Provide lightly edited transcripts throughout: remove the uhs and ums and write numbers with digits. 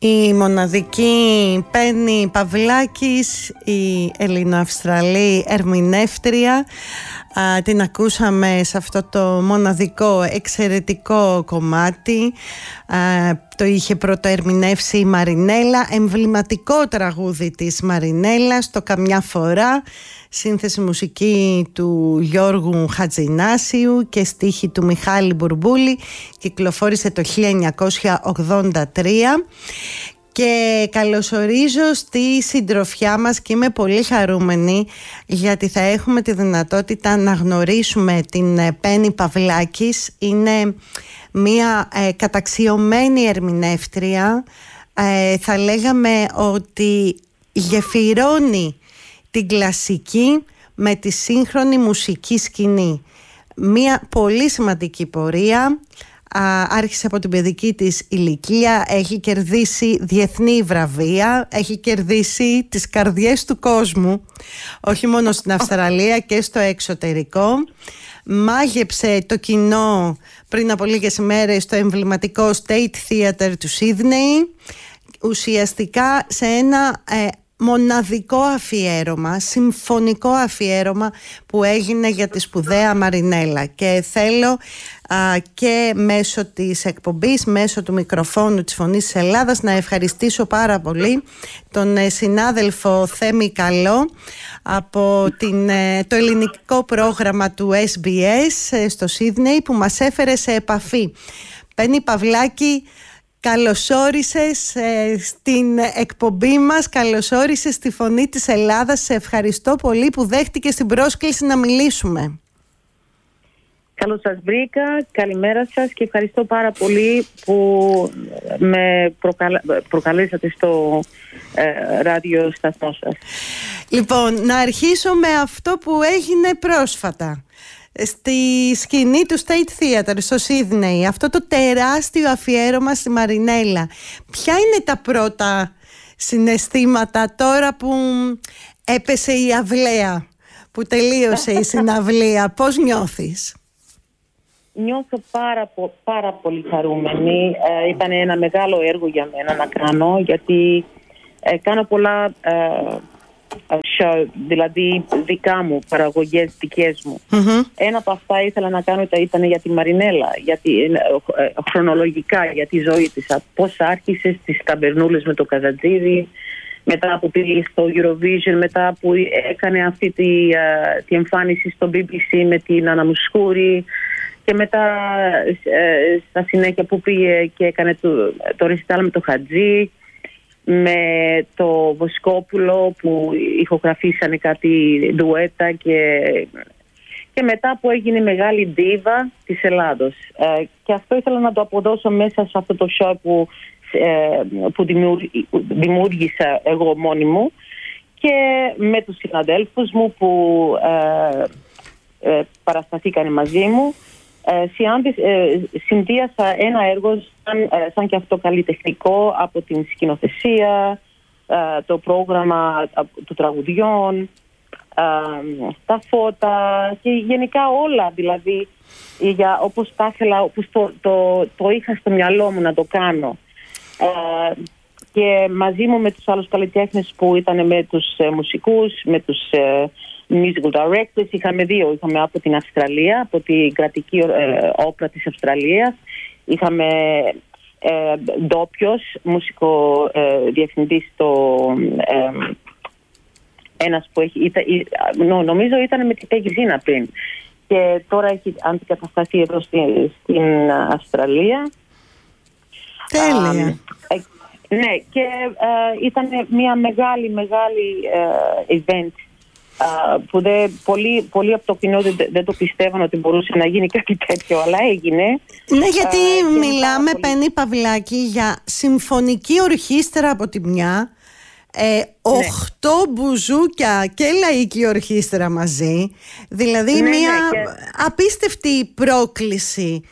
Η μοναδική Πέννη Παυλάκης, η Ελληνοαυστραλή ερμηνεύτρια. Την ακούσαμε σε αυτό το μοναδικό εξαιρετικό κομμάτι. Το είχε πρωτοερμηνεύσει η Μαρινέλα, εμβληματικό τραγούδι της Μαρινέλας, το «Καμιά φορά», σύνθεση μουσική του Γιώργου Χατζηνάσιου και στίχη του Μιχάλη Μπουρμπούλη. Κυκλοφόρησε το 1983. Και καλωσορίζω στη συντροφιά μας και είμαι πολύ χαρούμενη γιατί θα έχουμε τη δυνατότητα να γνωρίσουμε την Πέννη Παυλάκης. Είναι μια καταξιωμένη ερμηνεύτρια. Θα λέγαμε ότι γεφυρώνει την κλασική με τη σύγχρονη μουσική σκηνή. Μια πολύ σημαντική πορεία. Άρχισε από την παιδική της ηλικία, έχει κερδίσει διεθνή βραβεία, έχει κερδίσει τις καρδιές του κόσμου, όχι μόνο στην Αυστραλία και στο εξωτερικό. Μάγεψε το κοινό πριν από λίγες ημέρες στο εμβληματικό State Theatre του Σίδνεϊ, ουσιαστικά σε ένα μοναδικό αφιέρωμα, συμφωνικό αφιέρωμα που έγινε για τη σπουδαία Μαρινέλα. Και θέλω και μέσω της εκπομπής, μέσω του μικροφόνου της Φωνής της Ελλάδας, να ευχαριστήσω πάρα πολύ τον συνάδελφο Θέμη Καλό από το ελληνικό πρόγραμμα του SBS στο Σίδνεϊ, που μας έφερε σε επαφή. Πέννη Παυλάκη, καλώς όρισες στην εκπομπή μας, καλώς όρισες στη Φωνή της Ελλάδας. Σε ευχαριστώ πολύ που δέχτηκες την πρόσκληση να μιλήσουμε. Καλώς σας βρήκα, καλημέρα σας και ευχαριστώ πάρα πολύ που με προκαλέσατε στο ραδιοσταθμό σας. Λοιπόν, να αρχίσω με αυτό που έγινε πρόσφατα στη σκηνή του State Theatre στο Σίδνεϊ, αυτό το τεράστιο αφιέρωμα στη Μαρινέλα. Ποια είναι τα πρώτα συναισθήματα τώρα που έπεσε η αυλαία, που τελείωσε η συναυλία? Πώς νιώθεις? Νιώθω πάρα πολύ χαρούμενη. Ήταν ένα μεγάλο έργο για μένα να κάνω, γιατί κάνω πολλά show, δηλαδή δικά μου, παραγωγές δικές μου. Ένα από αυτά ήθελα να κάνω ήταν για τη Μαρινέλα, γιατί, χρονολογικά για τη ζωή της. Πώς άρχισε στις ταμπερνούλες με το Καζατζίδι, μετά που πήγε στο Eurovision, μετά που έκανε αυτή τη εμφάνιση στο BBC με την Άννα Μουσχούρη, και μετά στα συνέχεια που πήγε και έκανε το ρεσιτάλ με το Χατζή, με το Βοσκόπουλο που ηχογραφήσανε κάτι ντουέτα, και μετά που έγινε μεγάλη ντίβα της Ελλάδος. Και αυτό ήθελα να το αποδώσω μέσα σε αυτό το show που δημιούργησα εγώ μόνη μου, και με τους συναδέλφους μου που παρασταθήκανε μαζί μου. Συνδύασα ένα έργο σαν και αυτό καλλιτεχνικό, από την σκηνοθεσία, το πρόγραμμα του τραγουδιών, τα φώτα και γενικά όλα, δηλαδή όπως τα ήθελα, όπως το είχα στο μυαλό μου να το κάνω. Και μαζί μου με τους άλλους καλλιτέχνες που ήταν, με τους μουσικούς, με τους musical directors, είχαμε από την Αυστραλία, από την κρατική όπρα της Αυστραλίας, είχαμε ντόπιος μουσικό διευθυντής, ένας που νομίζω ήταν με την Πέγγι Ζήνα πριν, και τώρα έχει αντικατασταθεί εδώ στην Αυστραλία. Τέλεια. Ναι, και ήταν μια μεγάλη event που πολλοί από το κοινό δεν το πιστεύαν ότι μπορούσε να γίνει κάτι τέτοιο, αλλά έγινε. Ναι, γιατί μιλάμε, Πέννη Παυλάκη, για συμφωνική ορχήστρα από τη μια, 8 μπουζούκια και λαϊκή ορχήστρα μαζί, δηλαδή μια απίστευτη πρόκληση.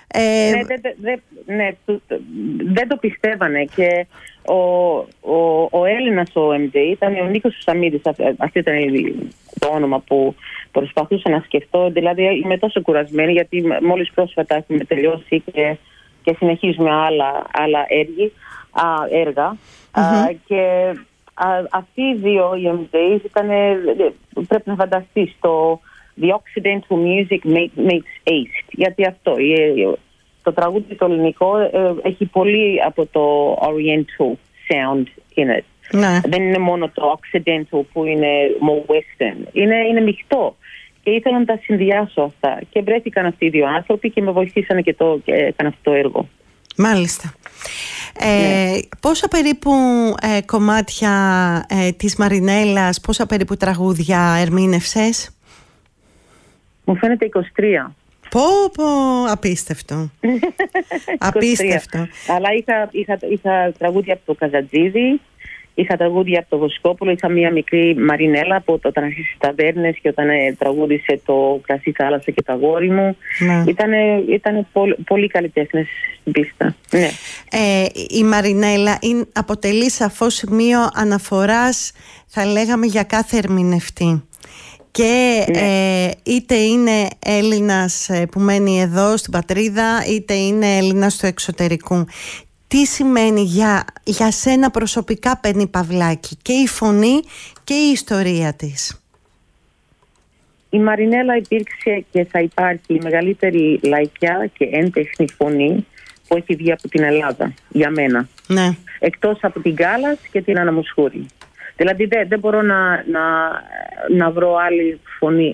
Δεν το πιστεύανε, και ο Έλληνας ο MD ήταν ο Νίκος Σαμίδης. Αυτό ήταν το όνομα που προσπαθούσα να σκεφτώ. Δηλαδή είμαι τόσο κουρασμένη, γιατί μόλις πρόσφατα έχουμε τελειώσει και συνεχίζουμε άλλα έργη. έργα. Και αυτοί οι δύο, οι MJs, πρέπει να φανταστείς The Occidental Music Meets East. Γιατί αυτό, το τραγούδι το ελληνικό έχει πολύ από το Oriental sound in it. Ναι. Δεν είναι μόνο το Occidental που είναι more Western. Είναι μειχτό. Και ήθελα να τα συνδυάσω αυτά. Και βρέθηκαν αυτοί οι δύο άνθρωποι και με βοηθήσανε και έκανα αυτό το έργο. Μάλιστα. Πόσα περίπου κομμάτια της Μαρινέλας, πόσα περίπου τραγούδια ερμήνευσες? Μου φαίνεται 23. Πω, απίστευτο. Απίστευτο. Αλλά είχα τραγούδια από το Καζατζίδη, είχα τραγούδια από το Βοσκόπουλο, είχα μία μικρή Μαρινέλα από όταν άρχισε στις ταβέρνες και όταν τραγούδισε το Κρασί Θάλασσα και τα αγόρι μου. Ναι. Ήταν πολύ καλλιτέχνες στην πίστα. Ναι. Η Μαρινέλα αποτελεί σαφώς σημείο αναφοράς, θα λέγαμε, για κάθε ερμηνευτή. Και είτε είναι Έλληνας που μένει εδώ στην πατρίδα, είτε είναι Έλληνας του εξωτερικού. Τι σημαίνει για σένα προσωπικά, Πέννη Παυλάκη, και η φωνή και η ιστορία της? Η Μαρινέλα υπήρξε και θα υπάρχει η μεγαλύτερη λαϊκιά και έντεχνη φωνή που έχει βγει από την Ελλάδα, για μένα. Ναι. Εκτός από την Κάλλας και την Άννα Μοσχούρη. Δηλαδή δεν μπορώ να βρω άλλη φωνή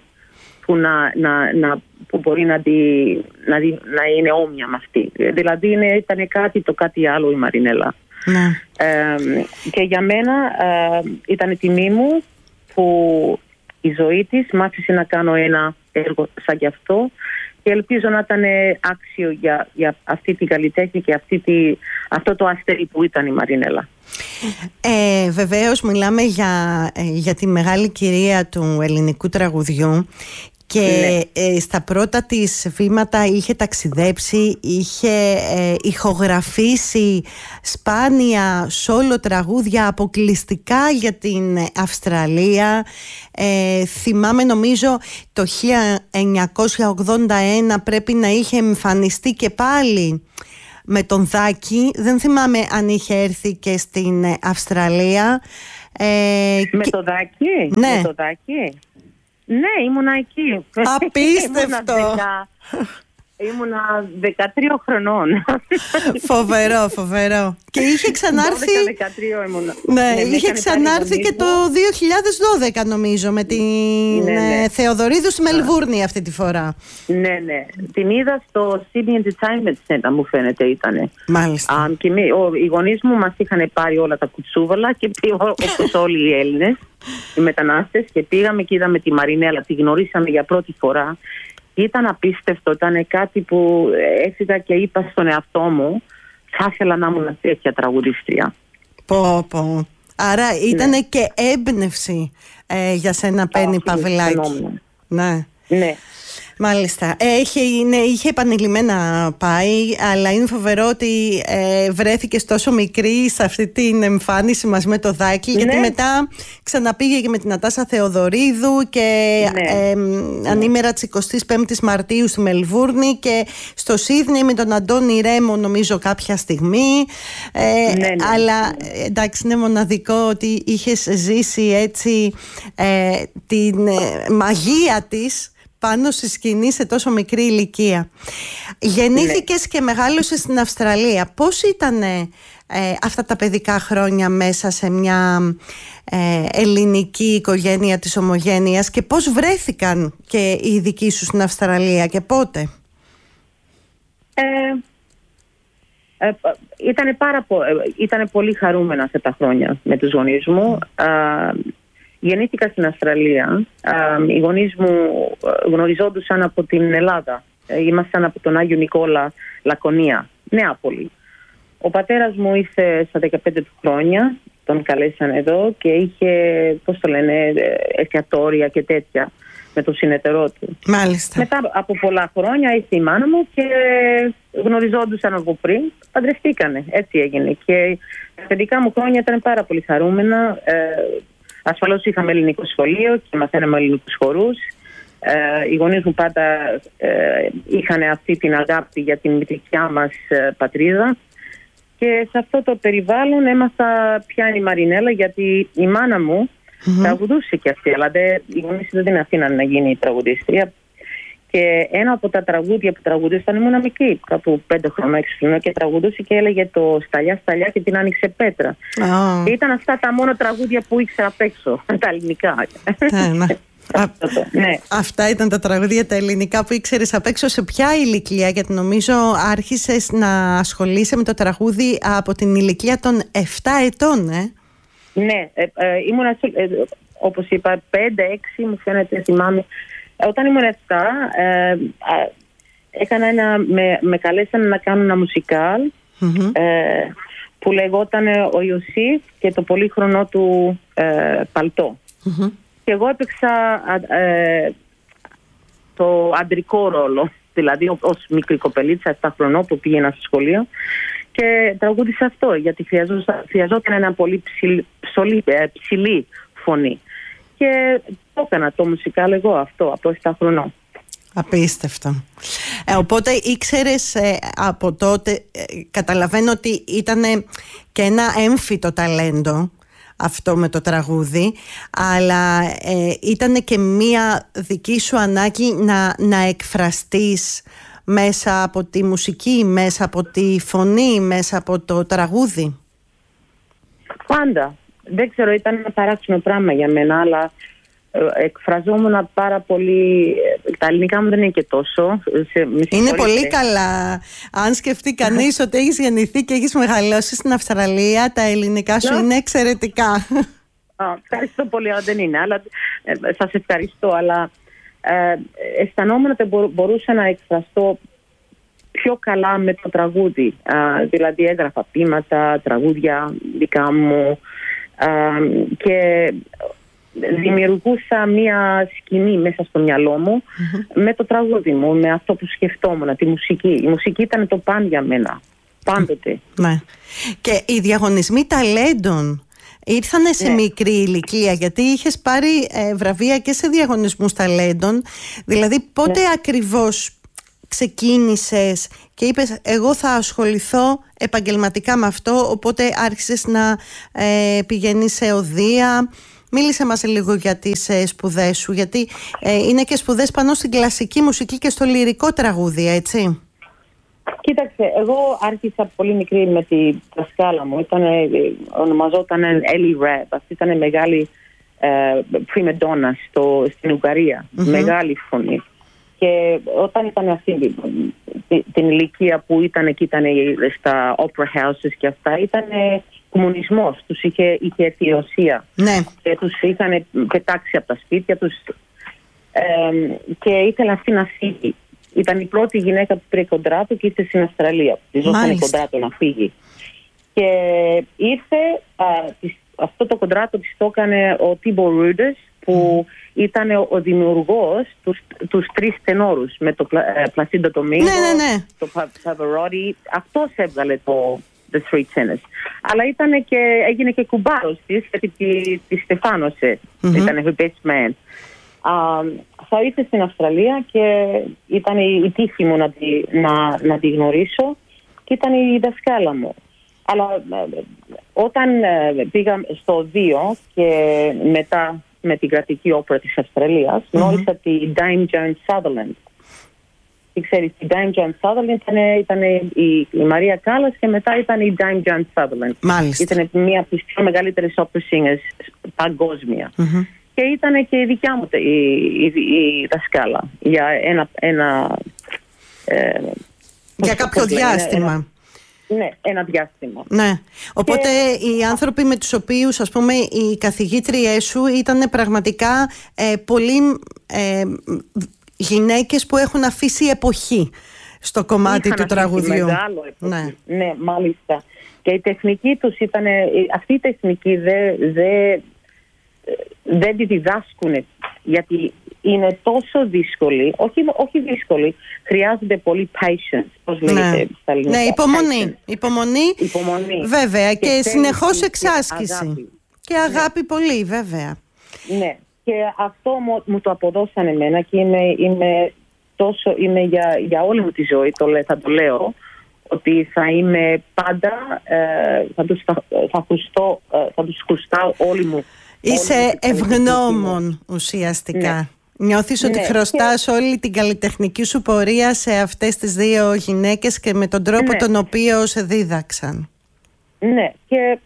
που μπορεί να είναι όμοια με αυτή. Δηλαδή ήταν κάτι άλλο η Μαρινέλα. Ναι. Και για μένα ήταν τιμή μου που η ζωή της μ' άφησε να κάνω ένα έργο σαν κι αυτό και ελπίζω να ήταν άξιο για αυτή την καλλιτέχνη και αυτό το αστέρι που ήταν η Μαρινέλα. Βεβαίως μιλάμε για τη μεγάλη κυρία του ελληνικού τραγουδιού και στα πρώτα της βήματα είχε ταξιδέψει, είχε ηχογραφήσει σπάνια σόλο τραγούδια αποκλειστικά για την Αυστραλία. Θυμάμαι, νομίζω το 1981 πρέπει να είχε εμφανιστεί και πάλι με τον Δάκη. Δεν θυμάμαι αν είχε έρθει και στην Αυστραλία. Με το Δάκη? Ναι. Με το Δάκη? Ναι, ήμουνα εκεί. Απίστευτο. Ήμουνα 13 χρονών. Φοβερό. Και είχε ξανάρθει. 12-13 ήμουνα. Ναι, είχε ξανάρθει και το 2012, νομίζω, με την Θεοδωρίδου στη Μελβούρνη αυτή τη φορά. Ναι. Την είδα στο Sydney Entertainment Center, μου φαίνεται ήτανε. Μάλιστα. Και οι γονείς μου μας είχαν πάρει όλα τα κουτσούβαλα και όπως όλοι οι Έλληνες, οι μετανάστες, και πήγαμε και είδαμε τη Μαρινέλα. Τη γνωρίσαμε για πρώτη φορά. Ήταν απίστευτο, ήταν κάτι που έφυγα και είπα στον εαυτό μου, θα ήθελα να ήμουν τέτοια τραγουδίστρια. Πω. Άρα ήταν και έμπνευση για σένα, Πέννη Παυλάκη. Ναι. Μάλιστα. Είχε επανειλημμένα πάει, αλλά είναι φοβερό ότι βρέθηκες τόσο μικρή σε αυτή την εμφάνιση μας με το Δάκη, γιατί μετά ξαναπήγε και με την Νατάσα Θεοδωρίδου και ανήμερα της 25ης Μαρτίου στη Μελβούρνη και στο Σίδνεϊ με τον Αντώνη Ρέμο, νομίζω, κάποια στιγμή. Αλλά εντάξει, είναι μοναδικό ότι είχες ζήσει έτσι την μαγεία της πάνω στη σκηνή σε τόσο μικρή ηλικία. Γεννήθηκες και μεγάλωσες στην Αυστραλία. Πώς ήταν αυτά τα παιδικά χρόνια μέσα σε μια ελληνική οικογένεια της ομογένειας και πώς βρέθηκαν και οι δικοί σου στην Αυστραλία και πότε? Ήταν πολύ χαρούμενα αυτά τα χρόνια με τους γονείς μου. Γεννήθηκα στην Αυστραλία. Οι γονείς μου γνωριζόντουσαν από την Ελλάδα. Ήμασταν από τον Άγιο Νικόλα, Λακωνία, Νεάπολη. Ο πατέρας μου ήρθε στα 15 του χρόνια, τον καλέσαν εδώ και είχε, εστιατόρια και τέτοια με τον συνεταιρό του. Μάλιστα. Μετά από πολλά χρόνια ήρθε η μάνα μου και γνωριζόντουσαν από πριν, παντρευτήκανε. Έτσι έγινε. Και τα παιδικά μου χρόνια ήταν πάρα πολύ χαρούμενα. Ασφαλώς είχαμε ελληνικό σχολείο και μαθαίναμε ελληνικούς χορούς. Οι γονείς μου πάντα είχαν αυτή την αγάπη για την μητρικιά μας πατρίδα Και σε αυτό το περιβάλλον έμαθα ποια είναι η Μαρινέλα, γιατί η μάνα μου τραγουδούσε και αυτή, αλλά οι γονείς δεν την αφήναν να γίνει τραγουδίστρια. Και ένα από τα τραγούδια που τραγουδούσε, όταν ήμουν μικρή, κάπου 5 χρόνια, 6 χρόνια, και τραγουδούσε και έλεγε το «Σταλιά, σταλιά» και την άνοιξε πέτρα. Και ήταν αυτά τα μόνα τραγούδια που ήξερα απ' έξω, τα ελληνικά. Αυτά ήταν τα τραγούδια τα ελληνικά που ήξερες απ' έξω. Σε ποια ηλικία, γιατί νομίζω άρχισες να ασχολείσαι με το τραγούδι από την ηλικία των 7 ετών, Ναι, ήμουν, όπως είπα, 5-6 μου φαίνεται, θυμάμαι. Όταν ήμουν 7, με καλέσανε να κάνω ένα μουσικάλ που λεγόταν «Ο Ιωσήφ και το πολύχρονο του παλτό». Και εγώ έπαιξα το αντρικό ρόλο, δηλαδή ως μικρή κοπελίτσα 7 χρονών που πήγαινα στο σχολείο, και τραγούδισα αυτό γιατί χρειαζόταν ένα πολύ ψηλή φωνή. Και το έκανα το μουσικάλ εγώ αυτό από 7 χρονών. Απίστευτο. Οπότε ήξερες από τότε, καταλαβαίνω ότι ήταν και ένα έμφυτο ταλέντο αυτό με το τραγούδι, αλλά ήταν και μία δική σου ανάγκη να εκφραστείς μέσα από τη μουσική, μέσα από τη φωνή, μέσα από το τραγούδι. Πάντα. Δεν ξέρω, ήταν ένα παράξενο πράγμα για μένα, αλλά εκφραζόμουν πάρα πολύ. Τα ελληνικά μου δεν είναι και τόσο. Είναι πολύ καλά. Αν σκεφτεί κανείς ότι έχεις γεννηθεί και έχεις μεγαλώσει στην Αυστραλία, τα ελληνικά σου είναι εξαιρετικά. Ευχαριστώ πολύ, αλλά δεν είναι. Αλλά, σας ευχαριστώ, αλλά αισθανόμουν ότι μπορούσα να εκφραστώ πιο καλά με το τραγούδι. Δηλαδή έγραφα ποίηματα, τραγούδια δικά μου, και δημιουργούσα μία σκηνή μέσα στο μυαλό μου με το τραγούδι μου, με αυτό που σκεφτόμουν, τη μουσική. Η μουσική ήταν το παν για μένα, πάντοτε. Ναι. Και οι διαγωνισμοί ταλέντων ήρθανε σε μικρή ηλικία, γιατί είχες πάρει βραβεία και σε διαγωνισμούς ταλέντων. Δηλαδή πότε ακριβώς ξεκίνησες και είπες εγώ θα ασχοληθώ επαγγελματικά με αυτό, οπότε άρχισες να πηγαίνεις σε οδεία? Μίλησε μας λίγο για τις σπουδές σου, γιατί είναι και σπουδές πάνω στην κλασική μουσική και στο λυρικό τραγούδι, έτσι. Κοίταξε, εγώ άρχισα πολύ μικρή με τη δασκάλα μου. Ονομαζόταν Ellie Reb. Αυτή ήταν μεγάλη prima donna στην Ουγγαρία. Μεγάλη φωνή. Και όταν ήταν αυτή την ηλικία που ήταν εκεί, ήταν στα opera houses και αυτά, ήταν κομμουνισμός. Τους είχε έρθει η Ρωσία. Ναι. Και τους είχαν πετάξει από τα σπίτια τους, και ήθελε αυτή να φύγει. Ήταν η πρώτη γυναίκα που πήρε κοντράτο και ήρθε στην Αυστραλία. Της δώσανε κοντράτο να φύγει. Και ήρθε, αυτό το κοντράτο της το έκανε ο Τίμπο Ρούντες, που ήταν ο δημιουργός τους 3 τενόρους με το Πλασίντο Ντομίνγκο, το Παβαρότι. Αυτός έβγαλε το The Three Tenors. Αλλά έγινε και κουμπάρος της, γιατί τη στεφάνωσε. Ήταν her best man. Θα ήρθε στην Αυστραλία και ήταν η τύχη μου να τη γνωρίσω, και ήταν η δασκάλα μου. Αλλά όταν πήγα στο 2 και μετά με την κρατική όπερα της Αυστραλίας, γνώρισα τη Dame Joan Sutherland. Και ξέρεις, η Dame Joan Sutherland ήταν η Μαρία Κάλλας, και μετά ήταν η Dame Joan Sutherland. Μάλιστα. Ήταν μία από τις πιο μεγαλύτερες opera singers παγκόσμια. Και ήταν και η δικιά μου η δασκάλα για για κάποιο διάστημα. Ναι, ένα διάστημα. Ναι. Οπότε οι άνθρωποι με τους οποίους, ας πούμε, οι καθηγήτριές σου ήταν πραγματικά πολύ γυναίκες που έχουν αφήσει εποχή στο κομμάτι του τραγουδιού. Μεγάλο εποχή. Ναι, μάλιστα. Και η τεχνική τους ήταν, αυτή η τεχνική δεν τη διδάσκουν, γιατί είναι τόσο δύσκολη, όχι δύσκολη, χρειάζεται πολύ patience, πώς λέγεται στα ελληνικά. Ναι, υπομονή, βέβαια, και συνεχώς εξάσκηση. Αγάπη. Και αγάπη πολύ, βέβαια. Ναι, και αυτό μου το αποδώσανε εμένα, και είμαι για όλη μου τη ζωή, θα το λέω, ότι θα είμαι πάντα, θα τους χρωστάω όλοι μου. Είσαι ευγνώμων ουσιαστικά. Ναι. Νιώθεις ότι χρωστάς όλη την καλλιτεχνική σου πορεία σε αυτές τις δύο γυναίκες και με τον τρόπο τον οποίο σε δίδαξαν. Ναι, και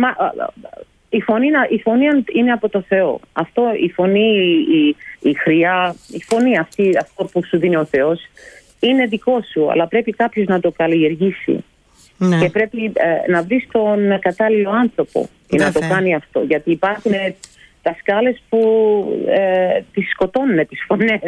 η φωνή είναι από το Θεό. Αυτό, η φωνή, η χρειά, η φωνή αυτό που σου δίνει ο Θεός είναι δικό σου, αλλά πρέπει κάποιος να το καλλιεργήσει. Ναι. Και πρέπει να βρεις τον κατάλληλο άνθρωπο για να το κάνει αυτό. Γιατί υπάρχουν δασκάλες που τις σκοτώνουν τις φωνές.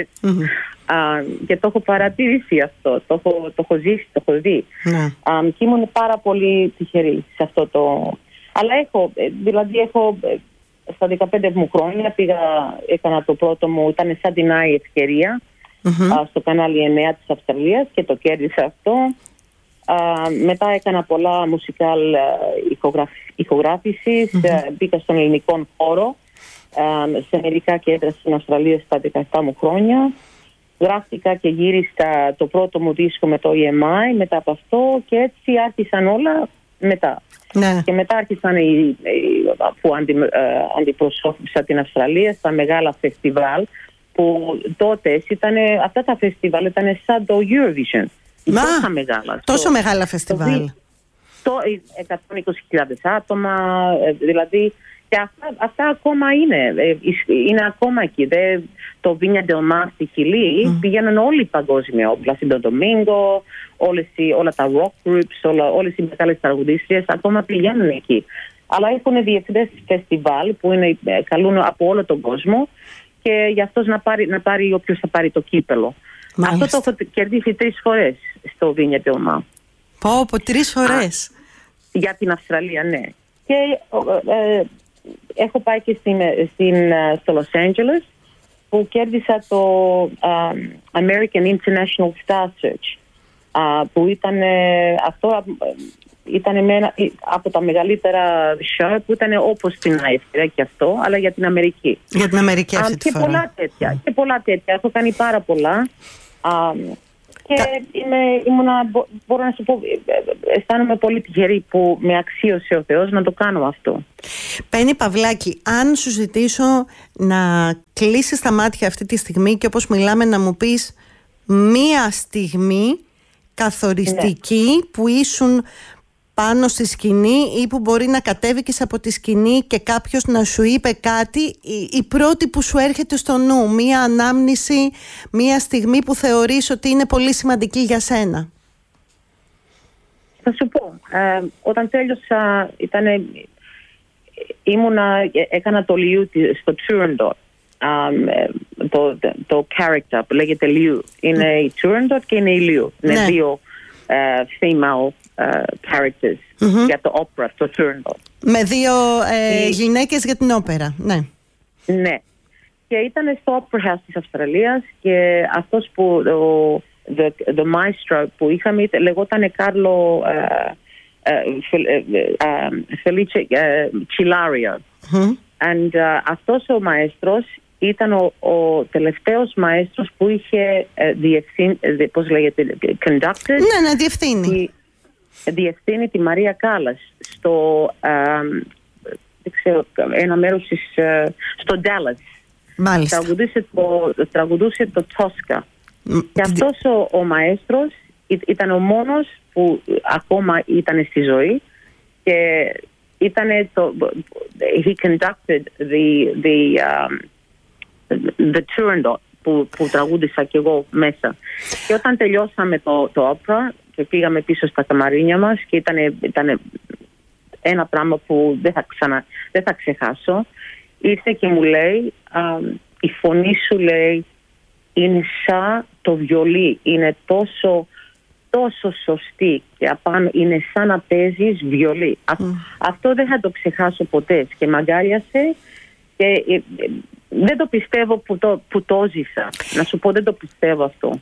Και το έχω παρατηρήσει αυτό, το έχω ζήσει, το έχω δει. Ναι. Και ήμουν πάρα πολύ τυχερή σε αυτό το... Αλλά έχω στα 15 μου χρόνια έκανα το πρώτο μου, ήταν σαν την Άη ευκαιρία στο κανάλι 9 της Αυστραλίας και το κέρδισα αυτό. Μετά έκανα πολλά μουσικάλ ηχογράφησης, μπήκα στον ελληνικό χώρο σε μερικά κέντρα στην Αυστραλία στα 17 μου χρόνια. Γράφτηκα και γύριστα το πρώτο μου δίσκο με το EMI μετά από αυτό και έτσι άρχισαν όλα μετά. Ναι. Και μετά άρχισαν που αντιπροσώπησα την Αυστραλία στα μεγάλα φεστιβάλ που τότε αυτά τα φεστιβάλ ήταν σαν το Eurovision. Τόσο μεγάλα. Τόσο μεγάλα φεστιβάλ. 120.000 άτομα, δηλαδή, και αυτά ακόμα είναι ακόμα εκεί. Το Viña del Mar στη Χιλή πήγαιναν όλοι παγκόσμια, ο Πλασίντο Ντομίνγκο, όλα τα rock groups, όλες οι μεγάλες τραγουδίστριες ακόμα πηγαίνουν εκεί. Αλλά έχουν διεθνές φεστιβάλ που καλούν από όλο τον κόσμο και για αυτός να πάρει όποιος θα πάρει το κύπελο. Μάλιστα. Αυτό το έχω κερδίσει 3 φορές στο Viña del Mar. Πω, 3 φορές. Για την Αυστραλία, ναι. Και έχω πάει και στο Los Angeles που κέρδισα το American International Star Search που ήταν από τα μεγαλύτερα show που ήταν όπως την ΑΕΦ και αυτό, αλλά για την Αμερική. Για την Αμερική αυτή τη φορά. Και πολλά τέτοια. Έχω κάνει πάρα πολλά. Και μπορώ να σου πω, αισθάνομαι πολύ τυχερή που με αξίωσε ο Θεός να το κάνω αυτό. Πέννη Παυλάκη, αν σου ζητήσω να κλείσεις τα μάτια αυτή τη στιγμή και όπως μιλάμε να μου πεις μία στιγμή καθοριστική που ήσουν πάνω στη σκηνή ή που μπορεί να κατέβηκες από τη σκηνή και κάποιος να σου είπε κάτι, η πρώτη που σου έρχεται στο νου, μία ανάμνηση, μία στιγμή που θεωρείς ότι είναι πολύ σημαντική για σένα. Θα σου πω, όταν τέλειωσα έκανα το Λιού στο Turandot, το character που λέγεται Λιού. Είναι η Turandot και είναι η Λιού. Είναι δύο female characters για το opera, το Turandot. Με δύο γυναίκες για την όπερα, ναι. Ναι. Και ήταν στο Opera House της Αυστραλίας και αυτός που the maestro που είχαμε λεγόταν Κάρλο Felice Cilario. And αυτός ο μαέστρος ήταν ο τελευταίος μαέστρος που είχε πώς λέγεται, conducted. Ναι, διευθύνει. Διευθύνει τη Μαρία Κάλλας στο ένα μέρος στο Dallas. Μάλιστα. Τραγουδούσε το Tosca. Και αυτός ο μαέστρος ήταν ο μόνος που ακόμα ήταν στη ζωή και ήταν he conducted the Turandot που τραγούδισα κι εγώ μέσα. Και όταν τελειώσαμε το όπερα και πήγαμε πίσω στα καμαρίνια μας και ήταν ένα πράγμα που δεν θα ξεχάσω, ήρθε και μου λέει η φωνή σου, λέει, είναι σαν το βιολί, είναι τόσο σωστή και απάνω είναι σαν να παίζεις βιολί. Αυτό δεν θα το ξεχάσω ποτέ και μ' αγκάλιασε και δεν το πιστεύω που το ζήσα. Να σου πω, δεν το πιστεύω αυτό.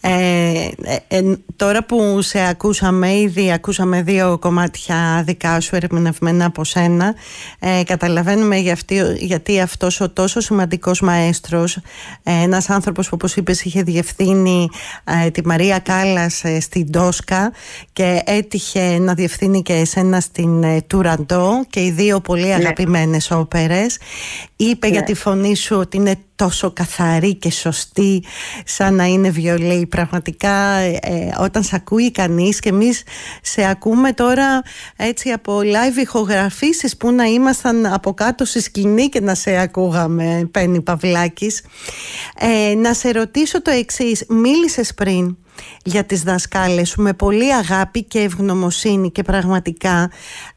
Τώρα που σε ακούσαμε, ήδη ακούσαμε 2 κομμάτια δικά σου ερμηνευμένα από σένα, καταλαβαίνουμε γιατί αυτός ο τόσο σημαντικός μαέστρος, ένας άνθρωπος που, όπως είπες, είχε διευθύνει τη Μαρία Κάλλας στην Τόσκα και έτυχε να διευθύνει και εσένα στην Τουραντό, και οι 2 πολύ αγαπημένες όπερες, είπε για τη φωνή σου ότι είναι τόσο καθαρή και σωστή σαν να είναι βιολί. Πραγματικά όταν σε ακούει κανείς, και εμείς σε ακούμε τώρα έτσι από live ηχογραφήσεις, που να ήμασταν από κάτω στη σκηνή και να σε ακούγαμε, Πέννη Παυλάκης. Να σε ρωτήσω το εξής. Μίλησες πριν για τις δασκάλες σου με πολύ αγάπη και ευγνωμοσύνη, και πραγματικά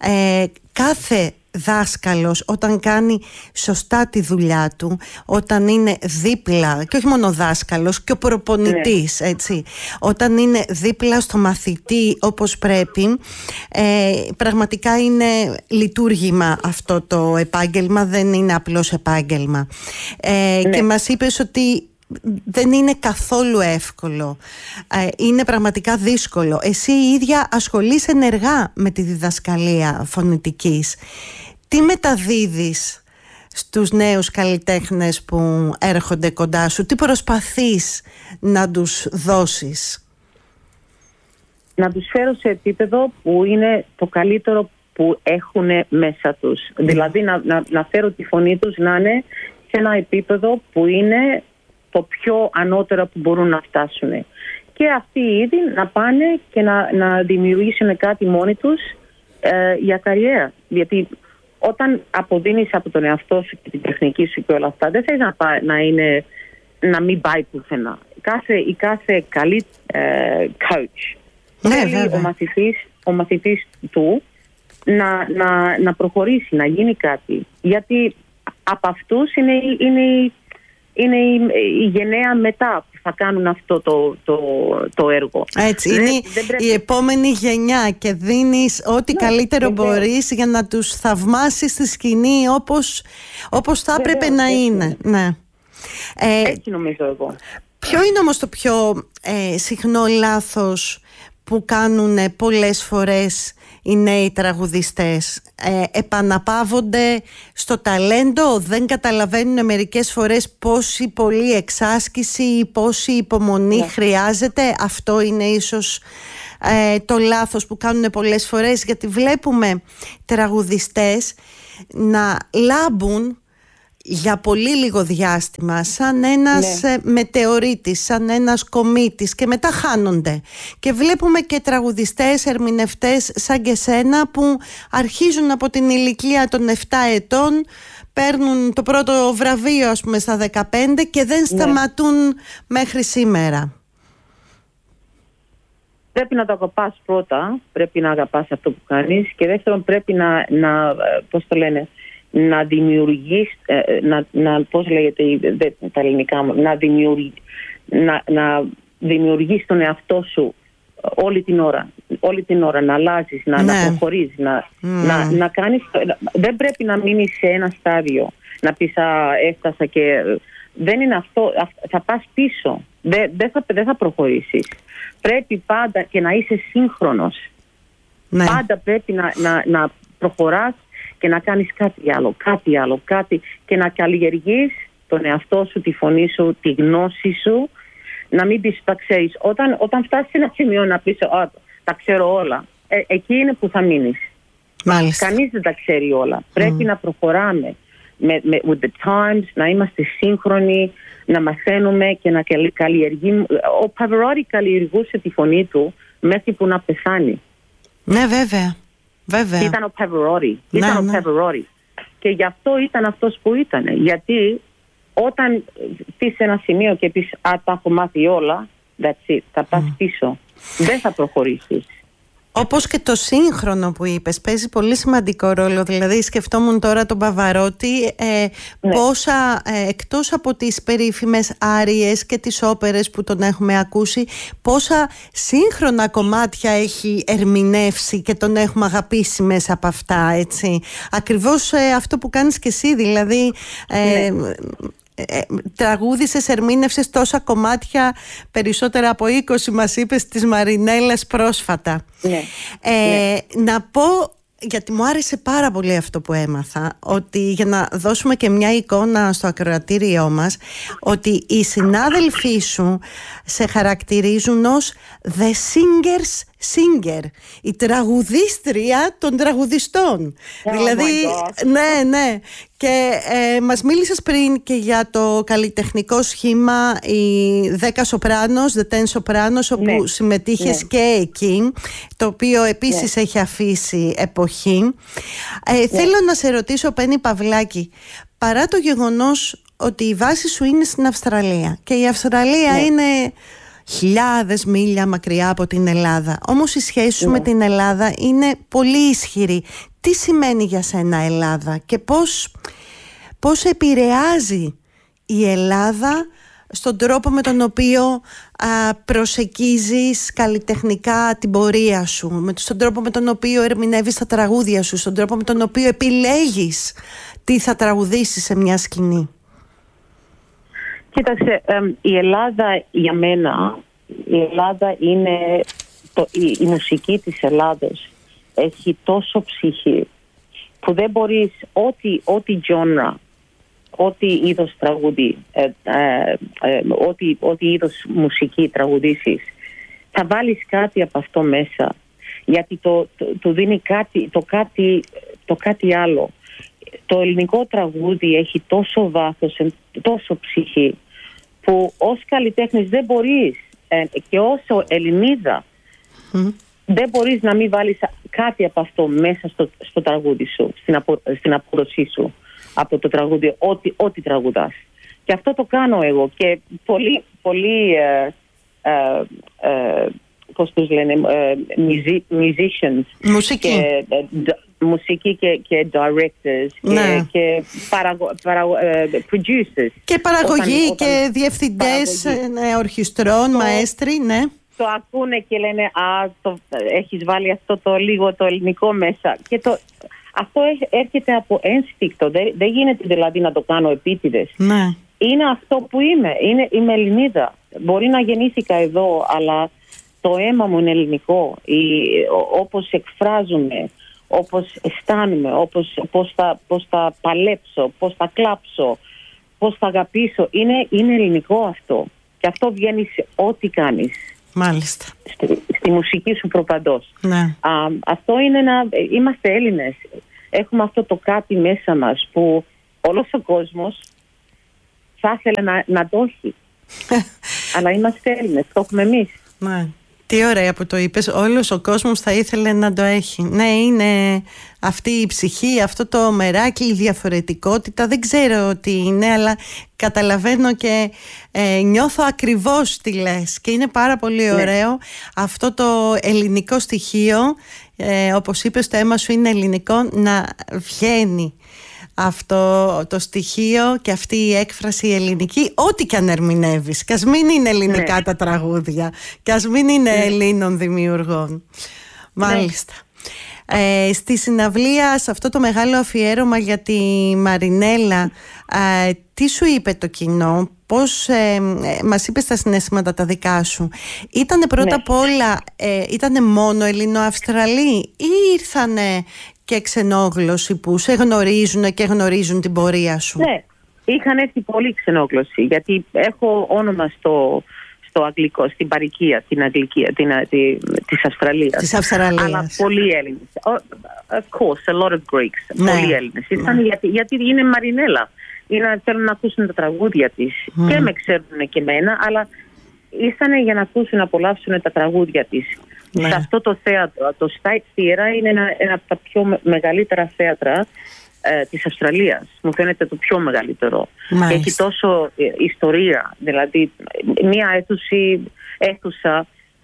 κάθε δάσκαλος, όταν κάνει σωστά τη δουλειά του, όταν είναι δίπλα, και όχι μόνο δάσκαλος, και ο προπονητής, έτσι, όταν είναι δίπλα στο μαθητή όπως πρέπει, πραγματικά είναι λειτουργήμα αυτό το επάγγελμα, δεν είναι απλώς επάγγελμα. Και μας είπες ότι δεν είναι καθόλου εύκολο, είναι πραγματικά δύσκολο. Εσύ η ίδια ασχολείσαι ενεργά με τη διδασκαλία φωνητικής. Τι μεταδίδεις στους νέους καλλιτέχνες που έρχονται κοντά σου? Τι προσπαθείς να τους δώσεις? Να τους φέρω σε επίπεδο που είναι το καλύτερο που έχουν μέσα τους. Δηλαδή να φέρω τη φωνή τους να είναι σε ένα επίπεδο που είναι το πιο ανώτερο που μπορούν να φτάσουν. Και αυτοί ήδη να πάνε και να δημιουργήσουν κάτι μόνοι τους για καριέρα. Γιατί όταν αποδίνεις από τον εαυτό σου και την τεχνική σου και όλα αυτά, δεν θες να μην πάει πουθενά. Η κάθε καλή coach θέλει ο μαθητής του να προχωρήσει, να γίνει κάτι. Γιατί από αυτούς είναι η γενναία μετά που θα κάνουν αυτό το έργο. Έτσι, είναι η επόμενη γενιά, και δίνεις ό,τι καλύτερο μπορείς για να τους θαυμάσεις στη σκηνή όπως θα έπρεπε να είναι. Ναι. Έτσι νομίζω εγώ. Ποιο είναι όμως το πιο συχνό λάθος που κάνουν πολλές φορές οι νέοι τραγουδιστές? Επαναπαύονται στο ταλέντο, δεν καταλαβαίνουν μερικές φορές πόση πολλή εξάσκηση ή πόση υπομονή χρειάζεται? Αυτό είναι ίσως το λάθος που κάνουν πολλές φορές, γιατί βλέπουμε τραγουδιστές να λάμπουν για πολύ λίγο διάστημα σαν ένας μετεωρίτης, σαν ένας κομήτης, και μετά χάνονται. Και βλέπουμε και τραγουδιστές, ερμηνευτές σαν και σένα, που αρχίζουν από την ηλικία των 7 ετών, παίρνουν το πρώτο βραβείο ας πούμε στα 15 και δεν σταματούν μέχρι σήμερα. Πρέπει να το αγαπάς πρώτα, πρέπει να αγαπάς αυτό που κάνεις, και δεύτερον πρέπει πώς το λένε, να δημιουργείς, πώς λέγεται τα ελληνικά μου, να δημιουργείς τον εαυτό σου όλη την ώρα, να αλλάζεις, να προχωρείς, να κάνεις. Δεν πρέπει να μείνεις σε ένα στάδιο, να πεις έφτασα και δεν είναι αυτό, θα πας πίσω, δεν θα προχωρήσεις. Πρέπει πάντα και να είσαι σύγχρονος. Πάντα πρέπει να προχωράς και να κάνεις κάτι άλλο, και να καλλιεργείς τον εαυτό σου, τη φωνή σου, τη γνώση σου, να μην πεις τα ξέρεις. Όταν φτάσεις σε ένα σημείο να πεις τα ξέρω όλα, εκεί είναι που θα μείνεις. Μάλιστα. Κανείς δεν τα ξέρει όλα. Πρέπει να προχωράμε with the times, να είμαστε σύγχρονοι, να μαθαίνουμε και να καλλιεργούμε. Ο Παβαρότη καλλιεργούσε τη φωνή του μέχρι που να πεθάνει. Ναι, βέβαια. Ήταν ο Pavarotti. Και γι' αυτό ήταν αυτός που ήταν. Γιατί όταν πεις σε ένα σημείο και πεις τα έχω μάθει όλα, that's it, θα πας πίσω. Δεν θα προχωρήσεις. Όπως και το σύγχρονο που είπες, παίζει πολύ σημαντικό ρόλο. Δηλαδή σκεφτόμουν τώρα τον Παβαρότη, πόσα, εκτός από τις περίφημες άριες και τις όπερες που τον έχουμε ακούσει, πόσα σύγχρονα κομμάτια έχει ερμηνεύσει και τον έχουμε αγαπήσει μέσα από αυτά, έτσι. Ακριβώς αυτό που κάνεις και εσύ, δηλαδή... τραγούδισες, ερμήνευσες τόσα κομμάτια, περισσότερα από 20 μας είπες, της Μαρινέλας πρόσφατα. Να πω, γιατί μου άρεσε πάρα πολύ αυτό που έμαθα, ότι για να δώσουμε και μια εικόνα στο ακροατήριό μας, ότι οι συνάδελφοί σου σε χαρακτηρίζουν ως the singer's singer, η τραγουδίστρια των τραγουδιστών. Δηλαδή, ναι. Και μας μίλησες πριν και για το καλλιτεχνικό σχήμα οι 10 Σοπράνος, The 10 Sopranos, όπου συμμετείχες και εκεί, το οποίο επίσης έχει αφήσει εποχή. Θέλω να σε ρωτήσω, Πέννη Παυλάκη, παρά το γεγονός ότι η βάση σου είναι στην Αυστραλία και η Αυστραλία είναι χιλιάδες μίλια μακριά από την Ελλάδα, όμως η σχέση σου με την Ελλάδα είναι πολύ ισχυρή. Τι σημαίνει για σένα Ελλάδα και πώς επηρεάζει η Ελλάδα στον τρόπο με τον οποίο προσεγγίζεις καλλιτεχνικά την πορεία σου, στον τρόπο με τον οποίο ερμηνεύεις τα τραγούδια σου, στον τρόπο με τον οποίο επιλέγεις τι θα τραγουδήσεις σε μια σκηνή? Κοίταξε, η Ελλάδα για μένα, η Ελλάδα είναι, η μουσική της Ελλάδος έχει τόσο ψυχή που δεν μπορείς ό,τι genre, ό,τι είδος τραγούδι, ό,τι είδος μουσική τραγουδήσεις, θα βάλεις κάτι από αυτό μέσα, γιατί το δίνει το κάτι άλλο. Το ελληνικό τραγούδι έχει τόσο βάθος, τόσο ψυχή, που ως καλλιτέχνης δεν μπορείς, και όσο Ελληνίδα, δεν μπορείς να μην βάλεις κάτι από αυτό μέσα στο τραγούδι σου, στην απόδοσή σου από το τραγούδι, ό,τι τραγουδάς. Και αυτό το κάνω εγώ και πολλοί πώς τους λένε, musicians, μουσική και directors και producers και παραγωγή και διευθυντές ορχιστρών, μαέστροι, το ακούνε και λένε έχεις βάλει αυτό το ελληνικό μέσα, και αυτό έρχεται από ένστικτο, δεν γίνεται δηλαδή να το κάνω επίτηδες. Είναι αυτό που είμαι Ελληνίδα. Μπορεί να γεννήθηκα εδώ, αλλά το αίμα μου είναι ελληνικό. Όπως εκφράζομαι, όπως αισθάνομαι, πώς θα παλέψω, πώς θα κλάψω, πώς θα αγαπήσω, είναι ελληνικό αυτό. Και αυτό βγαίνει σε ό,τι κάνεις. Μάλιστα. Στη μουσική σου προπαντός. Αυτό είναι είμαστε Έλληνες. Έχουμε αυτό το κάτι μέσα μας που όλος ο κόσμος θα ήθελε να το έχει. Αλλά είμαστε Έλληνες, το έχουμε εμείς. Τι ωραία που το είπες, όλος ο κόσμος θα ήθελε να το έχει. Ναι, είναι αυτή η ψυχή, αυτό το μεράκι, η διαφορετικότητα, δεν ξέρω τι είναι, αλλά καταλαβαίνω και νιώθω ακριβώς τι λες και είναι πάρα πολύ ωραίο αυτό το ελληνικό στοιχείο, όπως είπες, το αίμα σου είναι ελληνικό, να βγαίνει αυτό το στοιχείο και αυτή η έκφραση ελληνική, ό,τι και αν ερμηνεύεις, και ας μην είναι ελληνικά τα τραγούδια και ας μην είναι Ελλήνων δημιουργών. Μάλιστα. Στη συναυλία, σε αυτό το μεγάλο αφιέρωμα για τη Μαρινέλα, τι σου είπε το κοινό, πώς μας είπες τα συναισθήματα τα δικά σου? Ήτανε πρώτα απ' όλα, ήτανε μόνο Ελληνοαυστραλοί ή ήρθανε και ξενόγλωσσοι που σε γνωρίζουν και γνωρίζουν την πορεία σου? Ναι, είχαν έρθει πολύ ξενόγλωσσοι, γιατί έχω όνομα στο αγγλικό, στην παροικία, την αγγλική, της Αυστραλίας. Αλλά πολλοί Έλληνες. Of course, a lot of Greeks. Πολλοί Έλληνες. Γιατί είναι Μαρινέλα. Θέλουν να ακούσουν τα τραγούδια της. Και με ξέρουν και εμένα, αλλά ήρθαν για να ακούσουν, να απολαύσουν τα τραγούδια της. Σε αυτό το θέατρο, το State Theatre είναι ένα από τα πιο μεγαλύτερα θέατρα της Αυστραλίας. Μου φαίνεται το πιο μεγαλύτερο. Έχει τόσο ιστορία. Δηλαδή, μία αίθουσα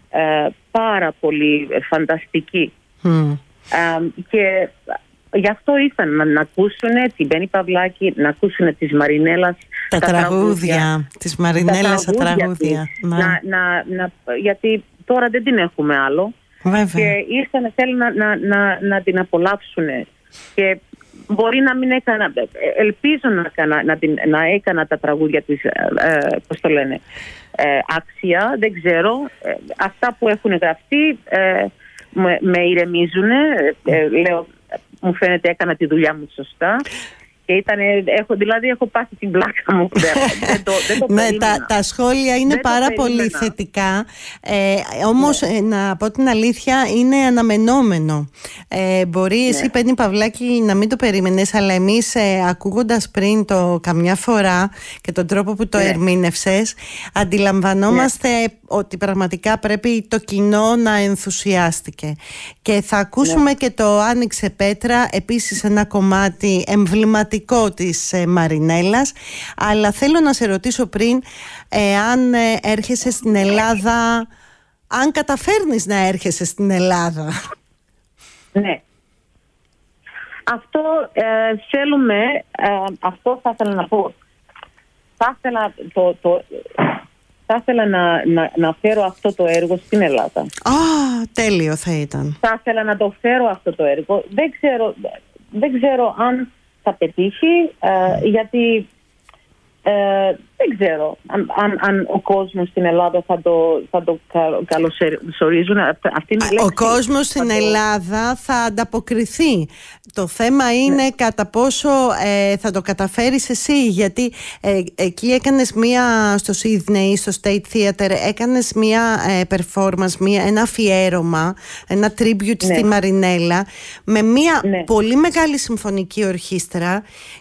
πάρα πολύ φανταστική. Και γι' αυτό ήθελαν να ακούσουν την Μπέννη Παυλάκη, να ακούσουν της Μαρινέλας τα τραγούδια της Μαρινέλας, τα τραγούδια. Γιατί τώρα δεν την έχουμε άλλο. Βέβαια. Και ήρθαν, θέλουν να την απολαύσουν. Και μπορεί να μην έκανα, ελπίζω να έκανα τα τραγούδια της, πώς το λένε, άξια, δεν ξέρω. Αυτά που έχουν γραφτεί με ηρεμίζουν. Λέω, μου φαίνεται έκανα τη δουλειά μου σωστά. Και έχω πάθει την πλάκα μου. Δεν το ναι, τα σχόλια είναι πάρα πολύ θετικά. Όμως να πω την αλήθεια, είναι αναμενόμενο. Μπορεί εσύ, Μπέννη Παυλάκη, να μην το περίμενες, αλλά εμείς ακούγοντας πριν το καμιά φορά και τον τρόπο που το ερμήνευσες, αντιλαμβανόμαστε ότι πραγματικά πρέπει το κοινό να ενθουσιάστηκε. Και θα ακούσουμε και το Άνοιξε Πέτρα, επίσης ένα κομμάτι εμβληματικό της Μαρινέλας. Αλλά θέλω να σε ρωτήσω πριν, αν έρχεσαι στην Ελλάδα, αν καταφέρνεις να έρχεσαι στην Ελλάδα. Ναι. Αυτό θέλουμε, αυτό θα ήθελα να πω. Θα ήθελα να φέρω αυτό το έργο στην Ελλάδα. Τέλειο θα ήταν. Θα ήθελα να το φέρω αυτό το έργο. Δεν ξέρω αν θα πετύχει, γιατί δεν ξέρω αν ο κόσμος στην Ελλάδα θα το καλωσορίζουν. Ο κόσμος στην Ελλάδα θα ανταποκριθεί. Το θέμα είναι κατά πόσο θα το καταφέρεις εσύ, γιατί εκεί έκανες στο Sydney, στο State Theatre, έκανες μία performance, ένα αφιέρωμα, ένα tribute στη Μαρινέλα, με μία πολύ μεγάλη συμφωνική ορχήστρα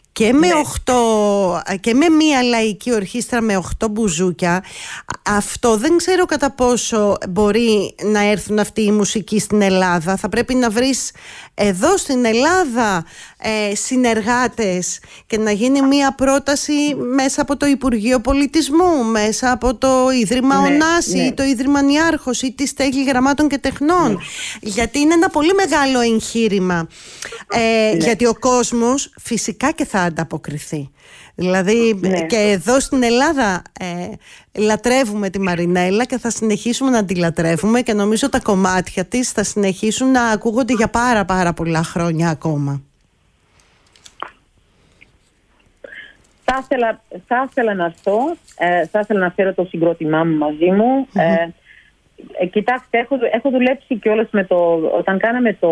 και με μία λαϊκή ορχήστρα με 8 μπουζούκια. Αυτό δεν ξέρω κατά πόσο μπορεί να έρθουν αυτοί οι μουσικοί στην Ελλάδα. Θα πρέπει να βρεις εδώ στην Ελλάδα συνεργάτες και να γίνει μία πρόταση μέσα από το Υπουργείο Πολιτισμού, μέσα από το Ίδρυμα Ωνάση ή το Ίδρυμα Νιάρχος ή τη Στέγη Γραμμάτων και Τεχνών, γιατί είναι ένα πολύ μεγάλο εγχείρημα, γιατί ο κόσμος φυσικά και θα ανταποκριθεί. Δηλαδή και εδώ στην Ελλάδα λατρεύουμε τη Μαρινέλα και θα συνεχίσουμε να τη λατρεύουμε, και νομίζω τα κομμάτια της θα συνεχίσουν να ακούγονται για πάρα πολλά χρόνια ακόμα. Θα ήθελα να έρθω, θα ήθελα να φέρω το συγκρότημά μου μαζί μου. Κοιτάξτε, έχω δουλέψει κιόλας όταν κάναμε το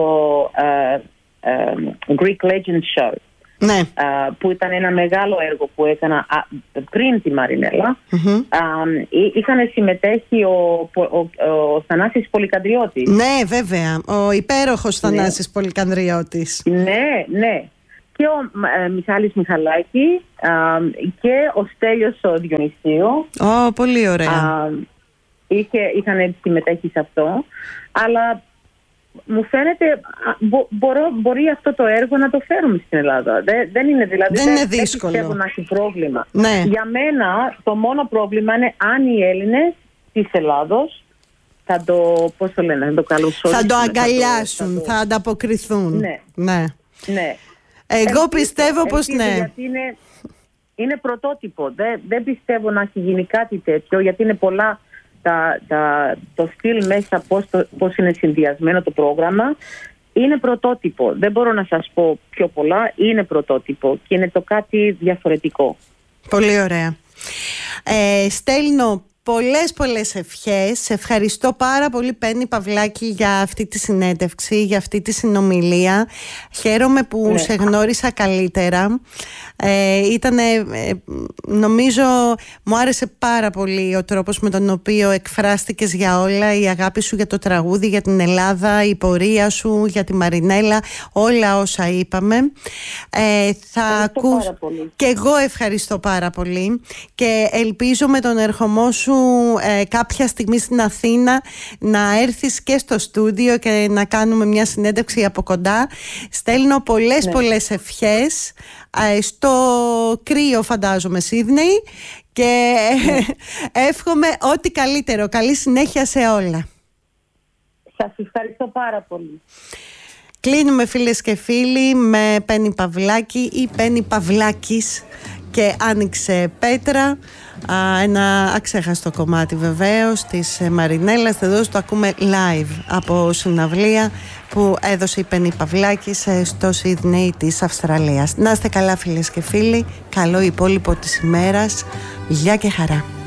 Greek Legends Show. Ναι. Που ήταν ένα μεγάλο έργο που έκανα πριν τη Μαρινέλα. Είχαν συμμετέχει ο Θανάσης Πολυκανδριώτης. Ναι, βέβαια, ο υπέροχος Θανάσης Πολυκανδριώτης. Ναι. Και ο Μιχάλης Μιχαλάκη και ο Στέλιος ο Διονυσίου. Πολύ ωραία. Είχαν συμμετέχει σε αυτό. Αλλά μου φαίνεται μπορεί αυτό το έργο να το φέρουμε στην Ελλάδα. Δεν είναι δηλαδή. Δεν είναι δύσκολο. Δεν πιστεύω να έχει πρόβλημα. Ναι. Για μένα το μόνο πρόβλημα είναι αν οι Έλληνες της Ελλάδος θα το καλωσορίσουν. Θα το αγκαλιάσουν, θα ανταποκριθούν. Ναι. Εγώ πιστεύω πως ναι. Γιατί είναι πρωτότυπο. Δεν πιστεύω να έχει γίνει κάτι τέτοιο, γιατί είναι πολλά το στυλ μέσα, πώς είναι συνδυασμένο το πρόγραμμα. Είναι πρωτότυπο. Δεν μπορώ να σας πω πιο πολλά. Είναι πρωτότυπο και είναι το κάτι διαφορετικό. Πολύ ωραία. Στέλνω πολλές ευχές. Σε ευχαριστώ πάρα πολύ, Μπέννη Παυλάκη, για αυτή τη συνέντευξη, για αυτή τη συνομιλία. Χαίρομαι που σε γνώρισα καλύτερα. Νομίζω μου άρεσε πάρα πολύ ο τρόπος με τον οποίο εκφράστηκες για όλα, η αγάπη σου για το τραγούδι, για την Ελλάδα, η πορεία σου για τη Μαρινέλα, όλα όσα είπαμε. Και εγώ ευχαριστώ πάρα πολύ και ελπίζω με τον ερχομό σου κάποια στιγμή στην Αθήνα να έρθεις και στο στούντιο και να κάνουμε μια συνέντευξη από κοντά. Στέλνω πολλές ευχές στο κρύο, φαντάζομαι, Sydney, και εύχομαι ό,τι καλύτερο. Καλή συνέχεια σε όλα. Σας ευχαριστώ πάρα πολύ. Κλείνουμε, φίλες και φίλοι, με Πέννη Παυλάκη ή Πέννη Παυλάκης και Άνοιξε Πέτρα. Ένα αξέχαστο κομμάτι βεβαίως της Μαρινέλας. Εδώ το ακούμε live από συναυλία που έδωσε η Πέννη Παυλάκης στο Σίδνεϊ της Αυστραλίας. Να είστε καλά, φίλες και φίλοι. Καλό υπόλοιπο της ημέρας. Γεια και χαρά.